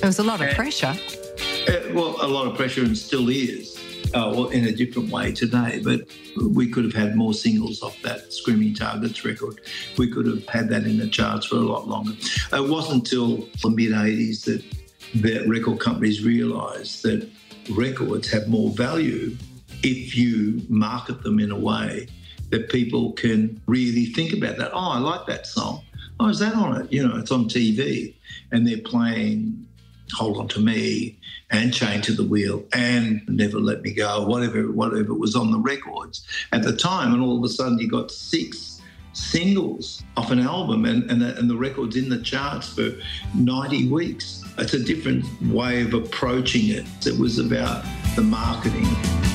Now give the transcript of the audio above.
There was a lot of pressure. Well, a lot of pressure, and still is. Well, in a different way today, but we could have had more singles off that Screaming Targets record. We could have had that in the charts for a lot longer. It wasn't until the mid-'80s that record companies realised that records have more value if you market them in a way that people can really think about that. Oh, I like that song. Oh, is that on it? You know, it's on TV, and they're playing Hold On To Me and Chained to the Wheel and Never Let Me Go, whatever was on the records at the time. And all of a sudden you got 6 singles off an album and the record's in the charts for 90 weeks. It's a different way of approaching it. It was about the marketing.